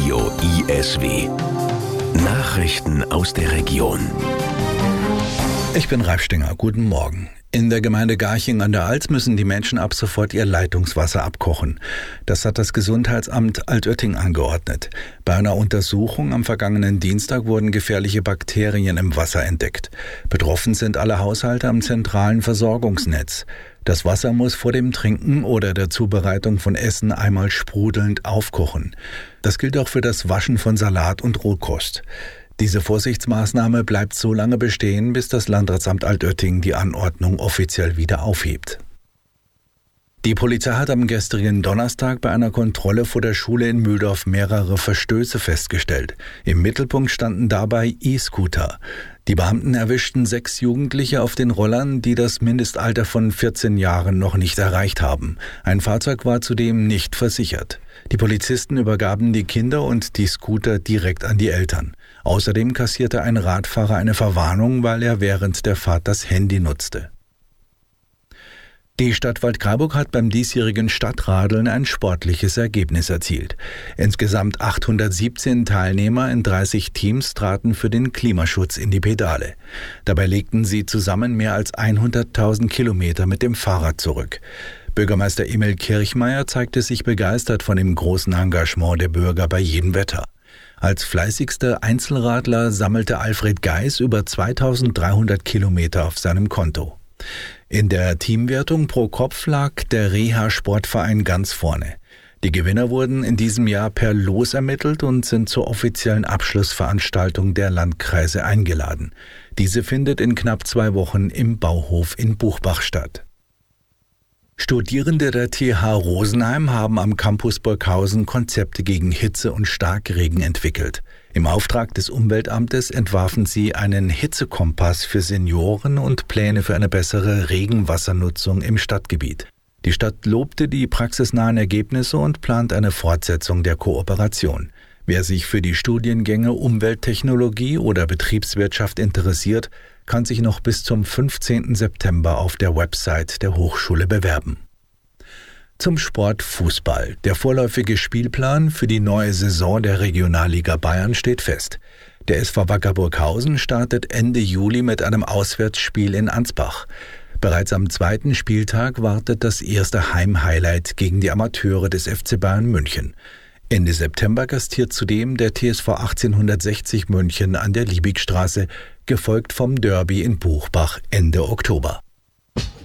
Radio ISW. Nachrichten aus der Region. Ich bin Ralf Stinger. Guten Morgen. In der Gemeinde Garching an der Alz müssen die Menschen ab sofort ihr Leitungswasser abkochen. Das hat das Gesundheitsamt Altötting angeordnet. Bei einer Untersuchung am vergangenen Dienstag wurden gefährliche Bakterien im Wasser entdeckt. Betroffen sind alle Haushalte am zentralen Versorgungsnetz. Das Wasser muss vor dem Trinken oder der Zubereitung von Essen einmal sprudelnd aufkochen. Das gilt auch für das Waschen von Salat und Rohkost. Diese Vorsichtsmaßnahme bleibt so lange bestehen, bis das Landratsamt Altötting die Anordnung offiziell wieder aufhebt. Die Polizei hat am gestrigen Donnerstag bei einer Kontrolle vor der Schule in Mühldorf mehrere Verstöße festgestellt. Im Mittelpunkt standen dabei E-Scooter. Die Beamten erwischten 6 Jugendliche auf den Rollern, die das Mindestalter von 14 Jahren noch nicht erreicht haben. Ein Fahrzeug war zudem nicht versichert. Die Polizisten übergaben die Kinder und die Scooter direkt an die Eltern. Außerdem kassierte ein Radfahrer eine Verwarnung, weil er während der Fahrt das Handy nutzte. Die Stadt Waldkraiburg hat beim diesjährigen Stadtradeln ein sportliches Ergebnis erzielt. Insgesamt 817 Teilnehmer in 30 Teams traten für den Klimaschutz in die Pedale. Dabei legten sie zusammen mehr als 100.000 Kilometer mit dem Fahrrad zurück. Bürgermeister Emil Kirchmeier zeigte sich begeistert von dem großen Engagement der Bürger bei jedem Wetter. Als fleißigster Einzelradler sammelte Alfred Geis über 2.300 Kilometer auf seinem Konto. In der Teamwertung pro Kopf lag der Reha-Sportverein ganz vorne. Die Gewinner wurden in diesem Jahr per Los ermittelt und sind zur offiziellen Abschlussveranstaltung der Landkreise eingeladen. Diese findet in knapp 2 Wochen im Bauhof in Buchbach statt. Studierende der TH Rosenheim haben am Campus Burghausen Konzepte gegen Hitze und Starkregen entwickelt. Im Auftrag des Umweltamtes entwarfen sie einen Hitzekompass für Senioren und Pläne für eine bessere Regenwassernutzung im Stadtgebiet. Die Stadt lobte die praxisnahen Ergebnisse und plant eine Fortsetzung der Kooperation. Wer sich für die Studiengänge Umwelttechnologie oder Betriebswirtschaft interessiert, kann sich noch bis zum 15. September auf der Website der Hochschule bewerben. Zum Sport Fußball. Der vorläufige Spielplan für die neue Saison der Regionalliga Bayern steht fest. Der SV Wacker Burghausen startet Ende Juli mit einem Auswärtsspiel in Ansbach. Bereits am 2. Spieltag wartet das erste Heimhighlight gegen die Amateure des FC Bayern München. Ende September gastiert zudem der TSV 1860 München an der Liebigstraße, gefolgt vom Derby in Buchbach Ende Oktober.